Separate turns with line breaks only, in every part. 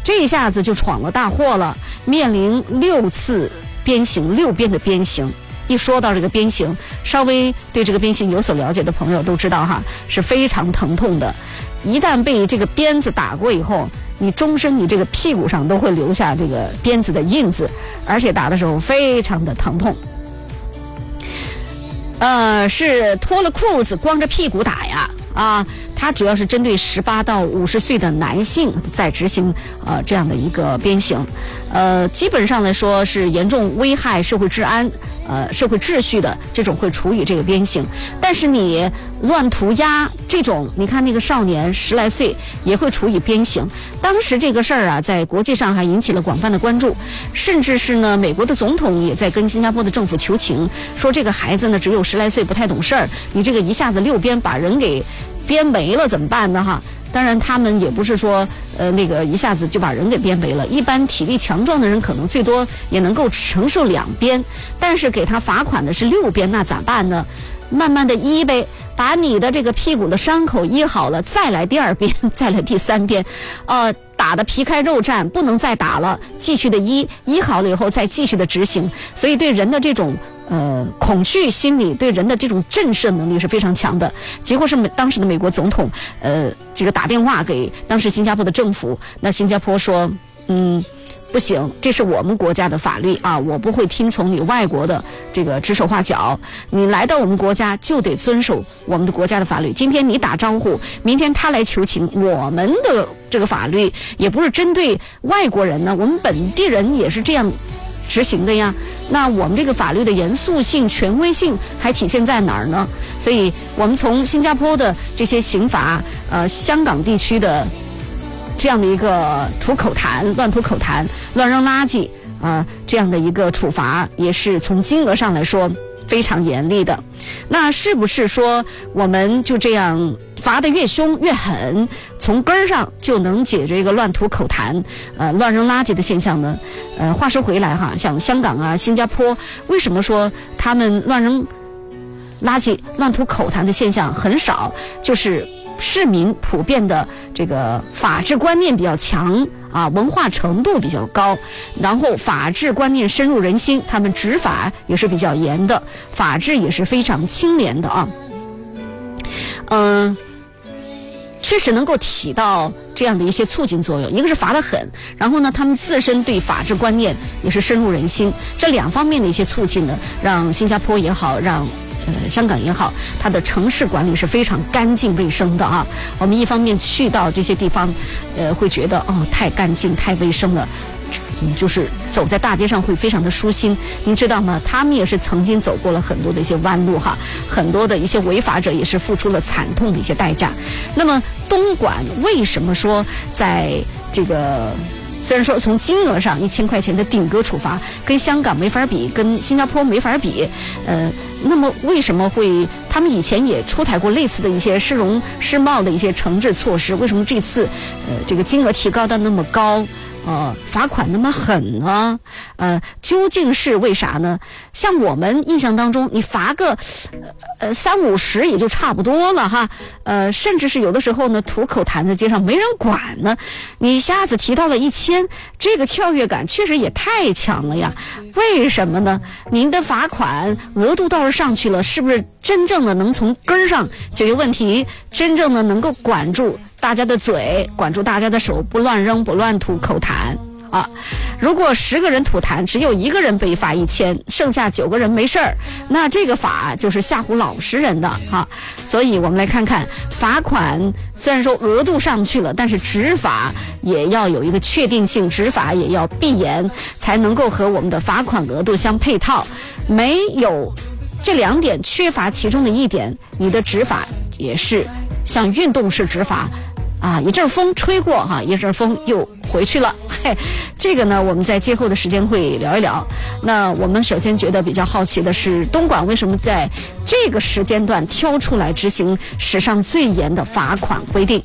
这一下子就闯了大祸了，面临6次鞭刑，6鞭的鞭刑。一说到这个鞭刑，稍微对这个鞭刑有所了解的朋友都知道哈，是非常疼痛的。一旦被这个鞭子打过以后，你终身你这个屁股上都会留下这个鞭子的印子，而且打的时候非常的疼痛。是脱了裤子光着屁股打呀啊！它主要是针对18到50岁的男性在执行这样的一个鞭刑，基本上来说是严重危害社会治安。社会秩序的这种会处以这个鞭刑，但是你乱涂鸦这种，你看那个少年10来岁也会处以鞭刑。当时这个事儿啊，在国际上还引起了广泛的关注，甚至是呢，美国的总统也在跟新加坡的政府求情，说这个孩子呢只有10来岁，不太懂事儿，你这个一下子6鞭把人给鞭没了怎么办呢？哈。当然他们也不是说那个一下子就把人给鞭没了，一般体力强壮的人可能最多也能够承受2鞭，但是给他罚款的是6鞭，那咋办呢？慢慢的医呗，把你的这个屁股的伤口医好了，再来第2鞭，再来第3鞭，打得皮开肉绽，不能再打了，继续的医好了以后再继续的执行。所以对人的这种恐惧心理，对人的这种震慑能力是非常强的。结果是当时的美国总统这个打电话给当时新加坡的政府，那新加坡说不行，这是我们国家的法律啊，我不会听从你外国的这个指手画脚，你来到我们国家就得遵守我们的国家的法律。今天你打招呼，明天他来求情，我们的这个法律也不是针对外国人呢，我们本地人也是这样执行的呀。那我们这个法律的严肃性、权威性还体现在哪儿呢？所以我们从新加坡的这些刑法，香港地区的这样的一个吐口痰、乱吐口痰、乱扔垃圾这样的一个处罚，也是从金额上来说非常严厉的。那是不是说我们就这样罚得越凶越狠，从根儿上就能解决一个乱吐口痰、乱扔垃圾的现象呢？话说回来哈，像香港啊、新加坡，为什么说他们乱扔垃圾、乱吐口痰的现象很少？就是市民普遍的这个法治观念比较强啊，文化程度比较高，然后法治观念深入人心，他们执法也是比较严的，法治也是非常清廉的啊。确实能够起到这样的一些促进作用。一个是罚得狠，然后呢，他们自身对法治观念也是深入人心，这2方面的一些促进呢，让新加坡也好，让香港也好，它的城市管理是非常干净卫生的啊。我们一方面去到这些地方，会觉得太干净太卫生了，就是走在大街上会非常的舒心。您知道吗？他们也是曾经走过了很多的一些弯路哈，很多的一些违法者也是付出了惨痛的一些代价。那么东莞为什么说在这个虽然说从金额上1000块钱的顶格处罚跟香港没法比，跟新加坡没法比，那么为什么会他们以前也出台过类似的一些市容市貌的一些惩治措施，为什么这次这个金额提高到那么高，罚款那么狠呢？究竟是为啥呢？像我们印象当中，你罚个30-50也就差不多了哈，甚至是有的时候呢，吐口痰在街上没人管呢，你一下子提到了1000，这个跳跃感确实也太强了呀。为什么呢？您的罚款额度倒是上去了，是不是真正的能从根儿上解决问题，真正的能够管住大家的嘴，管住大家的手，不乱扔不乱吐口痰啊？如果10个人吐痰，只有1个人被罚1000，剩下9个人没事儿，那这个法就是吓唬老实人的哈。所以我们来看看，罚款虽然说额度上去了，但是执法也要有一个确定性，执法也要闭严，才能够和我们的罚款额度相配套。没有这2点，缺乏其中的一点，你的执法也是像运动式执法啊，一阵风吹过哈，一阵风又回去了。嘿，这个呢，我们在今后的时间会聊一聊。那我们首先觉得比较好奇的是，东莞为什么在这个时间段挑出来执行史上最严的罚款规定？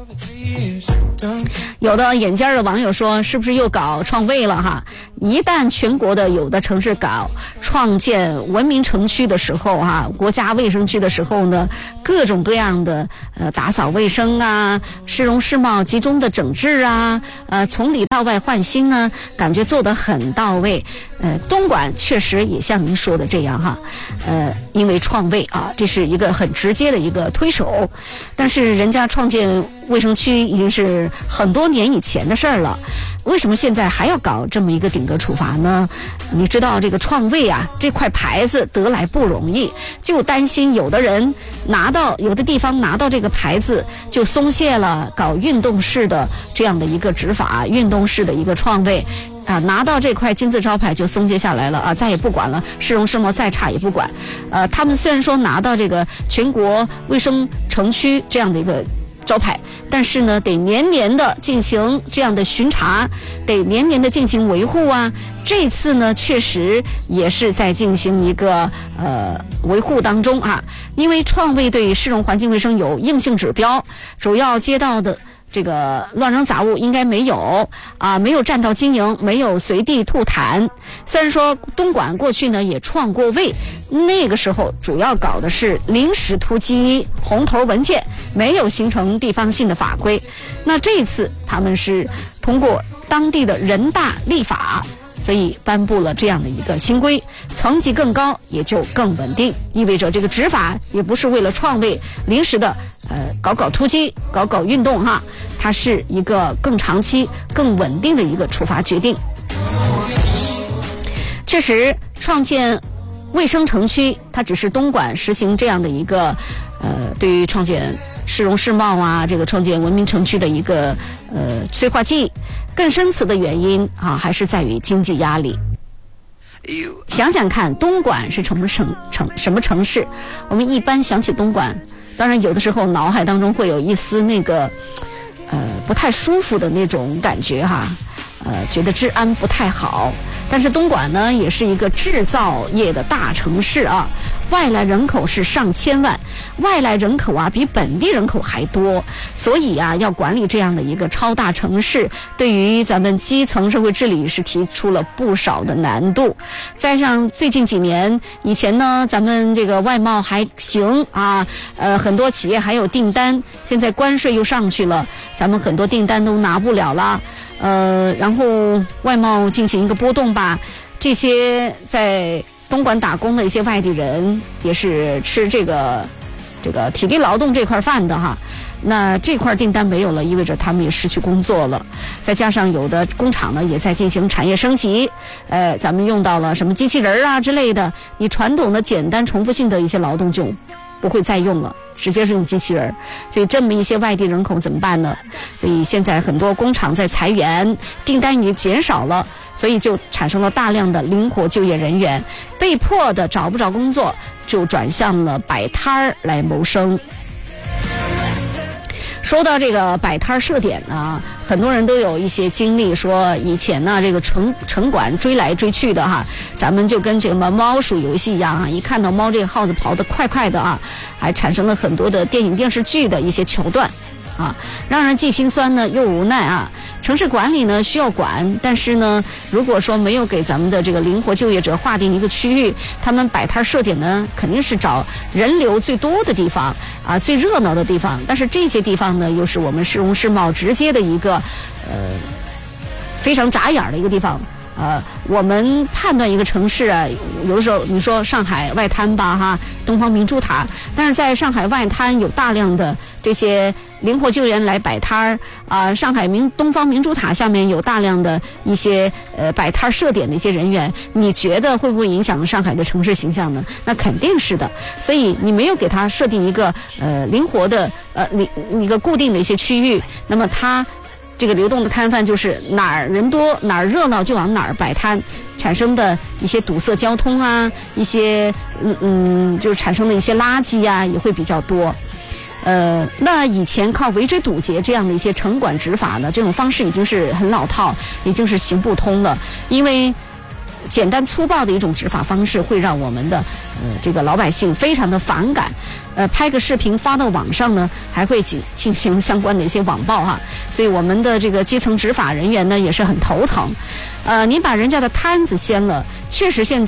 有的眼尖的网友说，是不是又搞创卫了哈？一旦全国的有的城市搞创建文明城区的时候国家卫生区的时候呢，各种各样的打扫卫生啊，市容市貌集中的整治啊，从里到外换新呢，感觉做得很到位。东莞确实也像您说的这样因为创卫这是一个很直接的一个推手，但是人家创建卫生区已经是很多年以前的事儿了，为什么现在还要搞这么一个顶格处罚呢？你知道这个创卫这块牌子得来不容易，就担心有的人有的地方拿到这个牌子就松懈了，搞运动式的这样的一个执法，运动式的一个创卫拿到这块金字招牌就松懈下来了再也不管了，市容市貌再差也不管。他们虽然说拿到这个全国卫生城区这样的一个招牌，但是呢得年年的进行这样的巡查，得年年的进行维护这次呢确实也是在进行一个维护当中因为创卫对市容环境卫生有硬性指标，主要街道的这个乱扔杂物应该没有没有占道经营，没有随地吐痰。虽然说东莞过去呢也创过卫，那个时候主要搞的是临时突击红头文件，没有形成地方性的法规。那这次他们是通过当地的人大立法，所以颁布了这样的一个新规，层级更高也就更稳定，意味着这个执法也不是为了创卫临时的搞突击搞运动它是一个更长期更稳定的一个处罚决定。确实创建卫生城区它只是东莞实行这样的一个对于创建市容市貌这个创建文明城区的一个催化剂，更深层的原因还是在于经济压力。想想看，东莞是什么城市？我们一般想起东莞，当然有的时候脑海当中会有一丝那个不太舒服的那种感觉觉得治安不太好。但是东莞呢也是一个制造业的大城市外来人口是上千万，外来人口比本地人口还多，所以要管理这样的一个超大城市，对于咱们基层社会治理是提出了不少的难度。加上最近几年，以前呢咱们这个外贸还行很多企业还有订单，现在关税又上去了，咱们很多订单都拿不了了，然后外贸进行一个波动吧，这些在东莞打工的一些外地人也是吃这个体力劳动这块饭的那这块订单没有了，意味着他们也失去工作了。再加上有的工厂呢也在进行产业升级，咱们用到了什么机器人之类的，你传统的简单重复性的一些劳动就不会再用了，直接是用机器人。所以这么一些外地人口怎么办呢？所以现在很多工厂在裁员，订单已经减少了，所以就产生了大量的灵活就业人员，被迫的找不着工作，就转向了摆摊来谋生。说到这个摆摊设点呢，很多人都有一些经历，说以前呢这个城管追来追去的咱们就跟这个猫鼠游戏一样一看到猫这个耗子跑得快快的还产生了很多的电影电视剧的一些桥段让人既心酸呢又无奈城市管理呢需要管，但是呢如果说没有给咱们的这个灵活就业者划定一个区域，他们摆摊设点呢肯定是找人流最多的地方最热闹的地方，但是这些地方呢又是我们市容市貌直接的一个非常眨眼的一个地方。我们判断一个城市有的时候你说上海外滩吧东方明珠塔，但是在上海外滩有大量的这些灵活就业人来摆摊上海东方明珠塔下面有大量的一些摆摊设点的一些人员，你觉得会不会影响上海的城市形象呢？那肯定是的。所以你没有给它设定一个灵活的一个固定的一些区域，那么它这个流动的摊贩就是哪儿人多哪儿热闹就往哪儿摆摊，产生的一些堵塞交通一些就是产生的一些垃圾也会比较多。那以前靠围追堵截这样的一些城管执法呢，这种方式已经是很老套，已经是行不通了。因为简单粗暴的一种执法方式会让我们的这个老百姓非常的反感。拍个视频发到网上呢，还会进行相关的一些网暴所以我们的这个基层执法人员呢也是很头疼。您把人家的摊子掀了，确实现在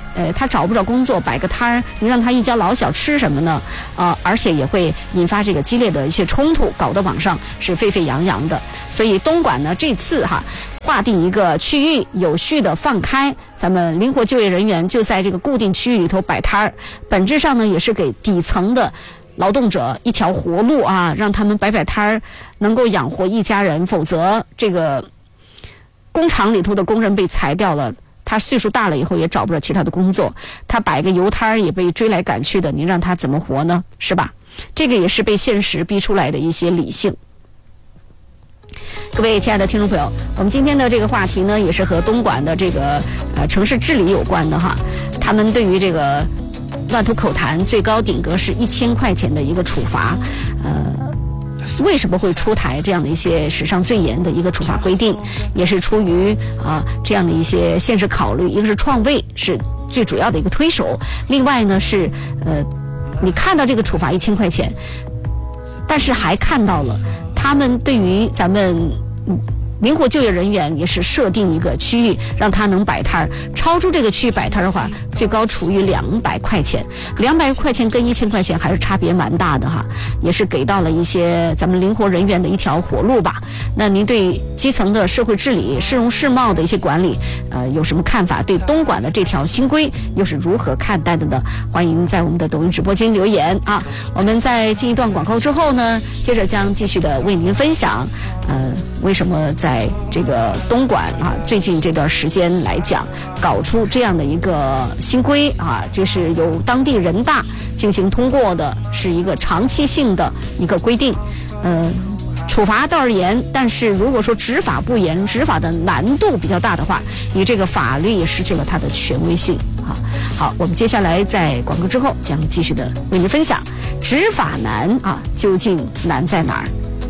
他找不着工作，摆个摊儿，你让他一家老小吃什么呢？而且也会引发这个激烈的一些冲突，搞得网上是沸沸扬扬的。所以东莞呢这次划定一个区域，有序的放开咱们灵活就业人员就在这个固定区域里头摆摊儿，本质上呢也是给底层的劳动者一条活路啊，让他们摆摊儿能够养活一家人，否则这个工厂里头的工人被裁掉了，他岁数大了以后也找不着其他的工作，他摆个油摊儿也被追来赶去的，你让他怎么活呢？是吧？这个也是被现实逼出来的一些理性。各位亲爱的听众朋友，我们今天的这个话题呢，也是和东莞的这个城市治理有关的哈。他们对于这个乱吐口痰最高顶格是1000块钱的一个处罚，为什么会出台这样的一些史上最严的一个处罚规定，也是出于这样的一些现实考虑。一个是创卫是最主要的一个推手，另外呢是你看到这个处罚1000块钱，但是还看到了他们对于咱们灵活就业人员也是设定一个区域，让他能摆摊儿。超出这个区域摆摊的话，最高处于200块钱。200块钱跟1000块钱还是差别蛮大的哈，也是给到了一些咱们灵活人员的一条活路吧。那您对基层的社会治理、市容市貌的一些管理，有什么看法？对东莞的这条新规又是如何看待的呢？欢迎在我们的抖音直播间留言啊！我们在进一段广告之后呢，接着将继续的为您分享，为什么在这个东莞最近这段时间来讲搞出这样的一个新规这是由当地人大进行通过的，是一个长期性的一个规定。处罚倒是严，但是如果说执法不严，执法的难度比较大的话，你这个法律也失去了它的权威性好，我们接下来在广告之后将继续的为您分享执法难究竟难在哪儿？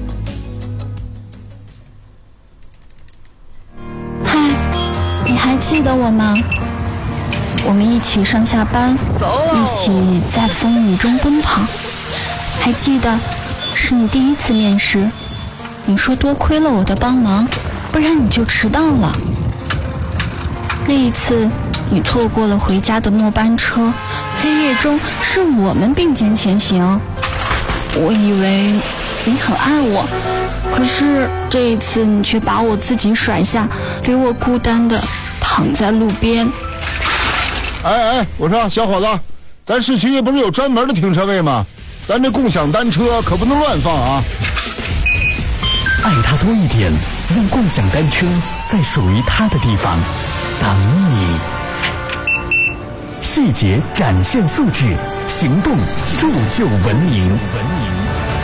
你还记得我吗？我们一起上下班，一起在风雨中奔跑。还记得是你第一次面试，你说多亏了我的帮忙，不然你就迟到了。那一次你错过了回家的末班车，黑夜中是我们并肩前行。我以为你很爱我，可是这一次你却把我自己甩下，留我孤单的躺在路边。
我说小伙子，咱市区不是有专门的停车位吗？咱这共享单车可不能乱放啊！
爱它多一点，让共享单车在属于它的地方等你。细节展现素质，行动铸就文明。